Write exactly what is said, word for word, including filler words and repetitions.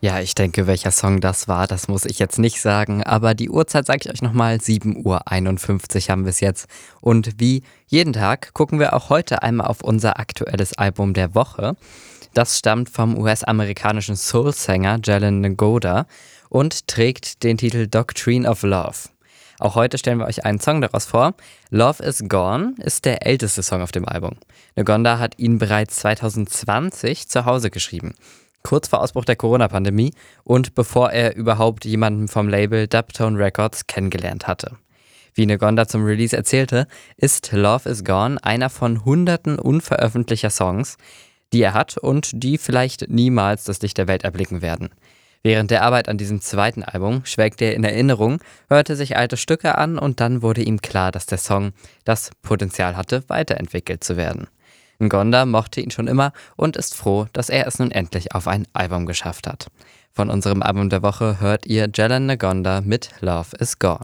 Ja, ich denke, welcher Song das war, das muss ich jetzt nicht sagen, aber die Uhrzeit sage ich euch nochmal, sieben Uhr einundfünfzig haben wir es jetzt. Und wie jeden Tag gucken wir auch heute einmal auf unser aktuelles Album der Woche. Das stammt vom U S-amerikanischen Soul-Sänger Jalen Ngonda und trägt den Titel Doctrine of Love. Auch heute stellen wir euch einen Song daraus vor. Love is Gone ist der älteste Song auf dem Album. Ngonda hat ihn bereits zwanzig zwanzig zu Hause geschrieben. Kurz vor Ausbruch der Corona-Pandemie und bevor er überhaupt jemanden vom Label Dubtone Records kennengelernt hatte. Wie Ngonda zum Release erzählte, ist Love is Gone einer von hunderten unveröffentlichter Songs, die er hat und die vielleicht niemals das Licht der Welt erblicken werden. Während der Arbeit an diesem zweiten Album schwelgte er in Erinnerung, hörte sich alte Stücke an und dann wurde ihm klar, dass der Song das Potenzial hatte, weiterentwickelt zu werden. Ngonda mochte ihn schon immer und ist froh, dass er es nun endlich auf ein Album geschafft hat. Von unserem Album der Woche hört ihr Jalen Ngonda mit Love is Gone.